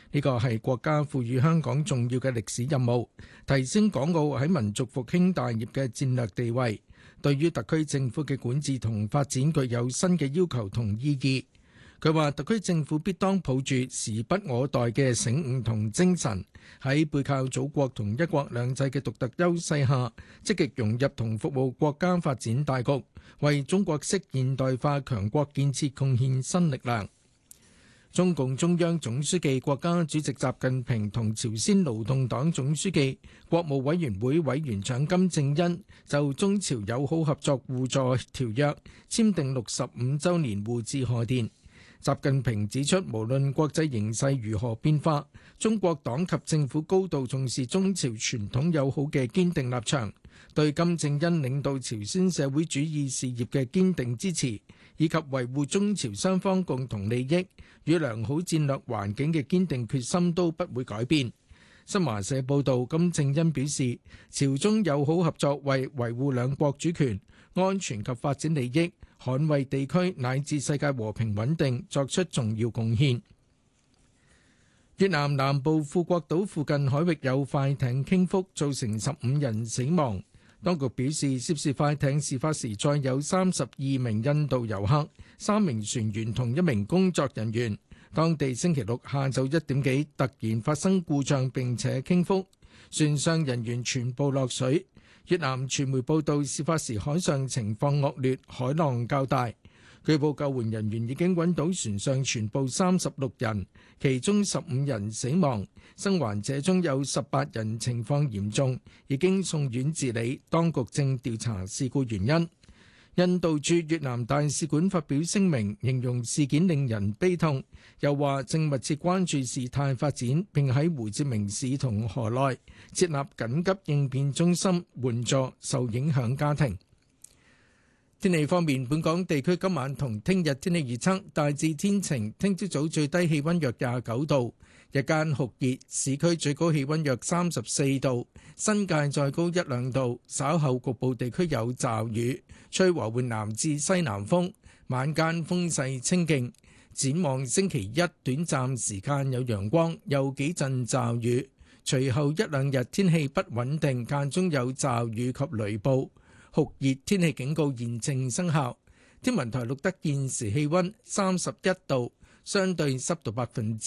呢個係國家賦予香港重要嘅歷史任務，提升港澳喺民族復興大業嘅戰略地位。對於特區政府嘅管治同發展具有新嘅要求同意義。佢話特區政府必當抱住時不我待嘅醒悟同精神，喺背靠祖國同一國兩制嘅獨特優勢下，積極融入同服務國家發展大局，為中國式現代化強國建設貢獻新力量。中共中央總書記、國家主席習近平同朝鮮勞動黨總書記、國務委員會委員長金正恩就中朝友好合作互助條約簽訂65週年互致賀電。習近平指出，無論國際形勢如何變化，中國黨及政府高度重視中朝傳統友好嘅堅定立場，對金正恩領導朝鮮社會主義事業嘅堅定支持，以及維護中朝雙方共同利益與良好戰略環境嘅堅定決心都不會改變。新華社報導，金正恩表示，朝中友好合作為維護兩國主權、安全及發展利益，捍衛地區乃至世界和平穩定作出重要貢獻。越南南部富國島附近海域有快艇傾覆，造成15人死亡。當局表示，涉事快艇事發時載有32名印度遊客、3名船員同1名工作人員。當地星期六下晝1點幾突然發生故障並且傾覆，船上人員全部落水。越南傳媒報道，事發時海上情況惡劣，海浪較大。據報救援人員已經揾到船上全部36人，其中15人死亡，生還者中有18人情況嚴重，已經送院治理。當局正調查事故原因。印度駐越南大使館發表聲明，形容事件令人悲痛，又話正密切關注事態發展，並喺胡志明市同河內設立緊急應變中心，援助受影響家庭。天氣方面，本港地區今晚同聽日天氣預測大致天晴，聽朝早最低氣溫約29度，日間酷熱，市區最高氣溫約34度，新界再高1-2度。稍後局部地區有驟雨，吹和緩南至西南風，晚間風勢清勁。展望星期一，短暫時間有陽光，有幾陣驟雨，隨後1-2日天氣不穩定，間中有驟雨及雷暴。酷熱天氣警告現正生效。天文台錄得現時氣溫31度，相對濕度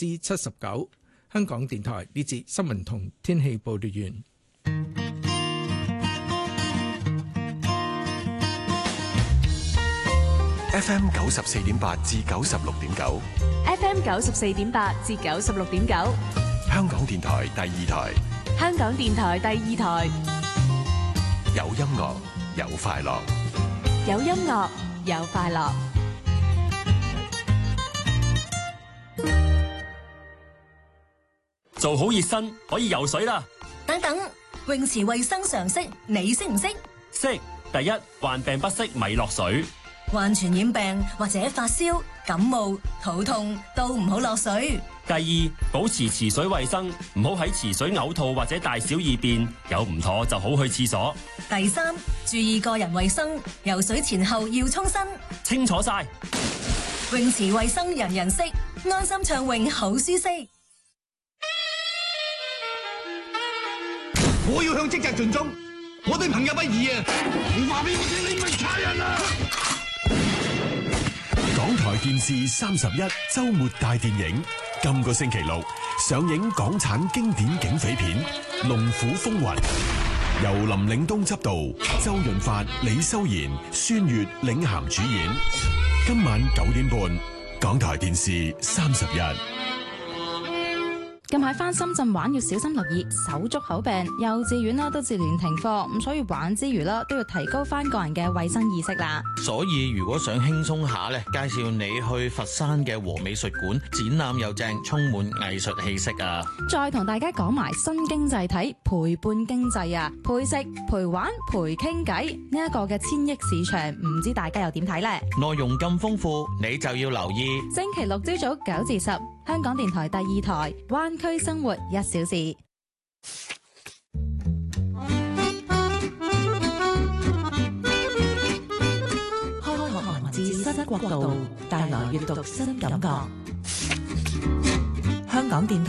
79%。香港電台呢節新聞同天氣報道完。 FM 94.8至96.9 ，FM 94.8至96.9， 香港電台第二台， 香港電台第二台， 有音樂有快樂， 有音樂有快樂。 做好熱身可以游水啦。 等等，泳池衛生常識你識唔識？ 識。第一，患病不適咪落水。 患傳染病或者發燒、感冒、肚痛都唔好落水。 第二，保持池水衛生，唔好喺池水嘔吐或者大小二便，有唔妥就好去廁所。 第三，注意個人衛生，游水前後要沖身。 清楚晒。 泳池衛生人人識，安心暢泳好舒適。 我要向職責盡忠，我對朋友不義啊！你話俾我聽，你咪差人啊！ 港台電視31週末大電影，今個星期六上映港產經典警匪片《龍虎風雲》，由林嶺東執導，周潤發、李修賢、孫越領銜主演。今晚9點半，港台電視31。 近排返深圳玩要小心留意手足口病，幼稚園啦都接連停課，咁所以玩之餘啦都要提高翻個人嘅衛生意識啦。 所以如果想輕鬆下咧，介紹你去佛山嘅和美術館，展覽又正，充滿藝術氣息啊！ 再同大家講埋新經濟體陪伴經濟啊，陪食陪玩陪傾偈呢一個嘅千億市場，唔知大家又點睇呢？ 內容咁豐富，你就要留意。 星期六朝早9至10，香港電台第二台灣區生活1小時。 開學文字新國度，帶來閱讀新感覺。香港電台